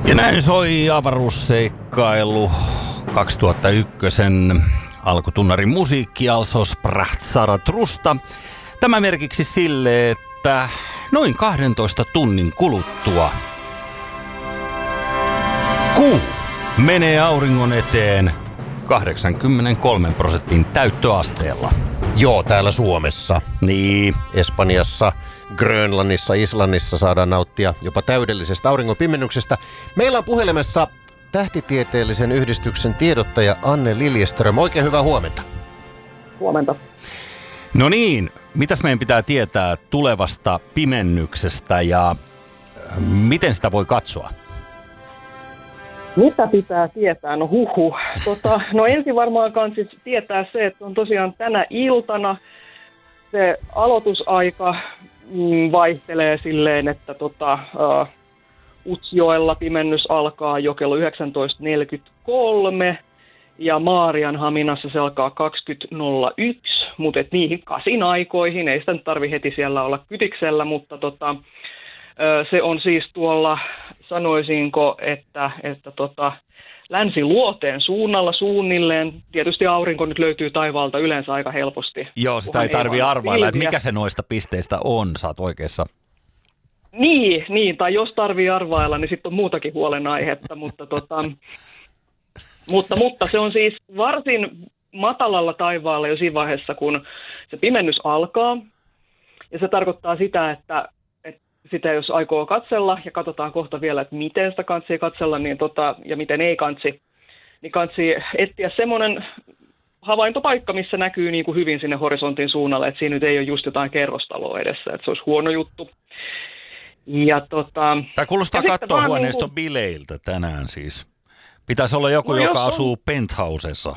Ja näin soi avaruusseikkailu 2001 alkutunnarin musiikki Also sprach Zaratrusta. Tämä merkiksi sille, että noin 12 tunnin kuluttua kuu menee auringon eteen 83% täyttöasteella. Joo, täällä Suomessa. Niin. Espanjassa, Grönlannissa, Islannissa saadaan nauttia jopa täydellisestä auringonpimennyksestä. Meillä on puhelimessa Tähtitieteellisen yhdistyksen tiedottaja Anne Liljeström. Oikein hyvää huomenta. Huomenta. No niin, mitäs meidän pitää tietää tulevasta pimennyksestä ja miten sitä voi katsoa? Mitä pitää tietää? No No ensin varmaan kansi tietää se, että on tosiaan tänä iltana se aloitusaika vaihtelee silleen, että Utsjoella pimennys alkaa jo kello 19.43 ja Maarianhaminassa se alkaa 20.01, mutta niihin 8 aikoihin, ei sitä nyt tarvitse heti siellä olla kytiksellä, mutta se on siis tuolla, sanoisinko, että länsiluoteen suunnalla suunnilleen. Tietysti aurinko nyt löytyy taivaalta yleensä aika helposti. Joo, sitä ei tarvitse arvailla, että mikä se noista pisteistä on, sä oot oikeassa. Niin, tai jos tarvii arvailla, niin sitten on muutakin huolenaihetta, mutta se on siis varsin matalalla taivaalla jo siinä vaiheessa, kun se pimennys alkaa. Ja se tarkoittaa sitä, että sitä jos aikoo katsella, ja katsotaan kohta vielä, että miten sitä kantsii katsella niin ja miten ei kantsi, niin kantsii etsiä semmoinen havaintopaikka, missä näkyy niin kuin hyvin sinne horisontin suunnalle, että siinä nyt ei ole just jotain kerrostaloa edessä, että se olisi huono juttu. Ja tämä kuulostaa kattohuoneiston bileiltä tänään siis. Pitäisi olla joku, joka asuu penthousessa.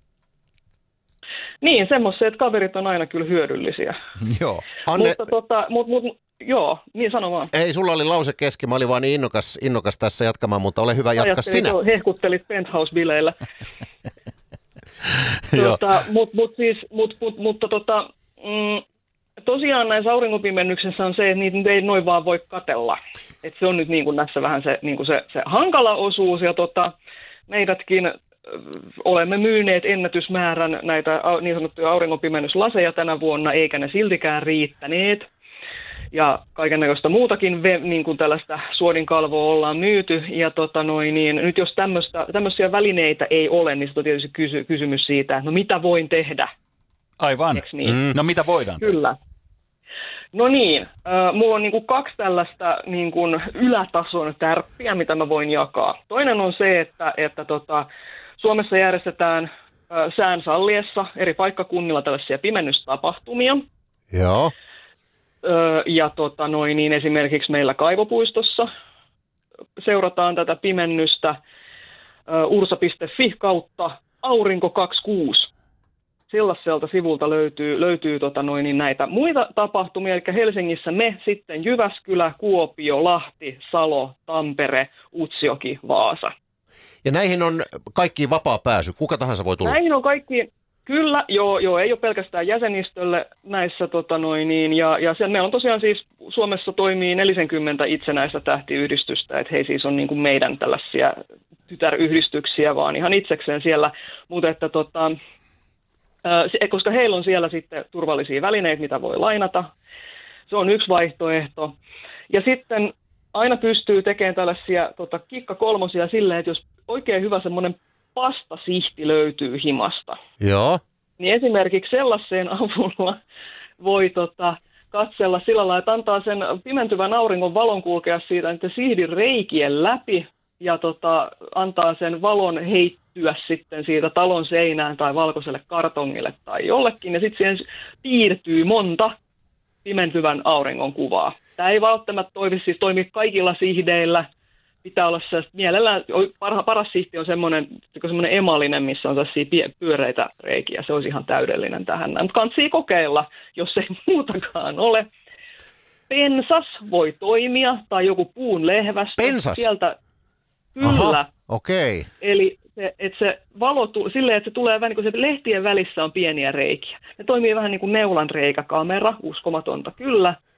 Niin, semmoiset kaverit on aina kyllä hyödyllisiä. Joo. Anne... Joo, niin sano vaan. Ei, sulla oli lause kesken, mä olin vaan niin innokas tässä jatkamaan, mutta ole hyvä, jatka sinä. Ajattelin, hehkuttelit penthouse-bileillä. Tosiaan näissä auringonpimennyksessä on se, että niitä ei noin vaan voi katsella. Et se on nyt niin kuin näissä vähän se hankala osuus, ja meidätkin olemme myyneet ennätysmäärän näitä niin sanottuja auringonpimennyslaseja tänä vuonna, eikä ne siltikään riittäneet. Ja kaikennäköistä muutakin niin kuin tällaista suodinkalvoa ollaan myyty. Ja nyt jos tämmöisiä välineitä ei ole, niin sitten on tietysti kysymys siitä, että no mitä voin tehdä? Aivan. Niin? No mitä voidaan tehdä? Kyllä. No niin, mulla on niin kuin 2 tällaista niin kuin ylätason tärppiä, mitä mä voin jakaa. Toinen on se, että Suomessa järjestetään sään salliessa eri paikkakunnilla tällaisia pimennystapahtumia. Joo. Ja esimerkiksi meillä Kaivopuistossa seurataan tätä pimennystä ursa.fi kautta aurinko 26. Sellaiselta sivulta löytyy näitä muita tapahtumia, eli Helsingissä me sitten Jyväskylä, Kuopio, Lahti, Salo, Tampere, Utsjoki, Vaasa. Ja näihin on kaikkiin vapaa pääsy, kuka tahansa voi tulla? Näihin on kaikki. Kyllä, joo, ei ole pelkästään jäsenistölle näissä, ja siellä meillä on tosiaan siis, Suomessa toimii 40 itsenäistä tähtiyhdistystä, että he siis on niin kuin meidän tällaisia tytäryhdistyksiä, vaan ihan itsekseen siellä, mutta että koska heillä on siellä sitten turvallisia välineitä, mitä voi lainata, se on yksi vaihtoehto, ja sitten aina pystyy tekemään tällaisia kikkakolmosia silleen, että jos oikein hyvä semmoinen pastasihti löytyy himasta. Joo. Niin esimerkiksi sellaiseen avulla voi katsella sillä lailla, että antaa sen pimentyvän auringon valon kulkea siitä niiden sihdin reikien läpi ja antaa sen valon heittyä sitten siitä talon seinään tai valkoiselle kartongille tai jollekin. Ja sitten siihen piirtyy monta pimentyvän auringon kuvaa. Tämä ei välttämättä toimi kaikilla sihdeillä. Pitää olla mielellään, paras sihti on semmoinen emalinen, missä on sellaisia pyöreitä reikiä. Se olisi ihan täydellinen tähän. Mutta kannattaa kokeilla, jos ei muutakaan ole. Pensas voi toimia, tai joku puun lehvästö. Pensas? Sieltä, kyllä. Aha, okei. Eli se valo, silleen, että se tulee vähän niin kuin se lehtien välissä on pieniä reikiä. Ne toimii vähän niin kuin neulanreikäkamera, uskomatonta kyllä.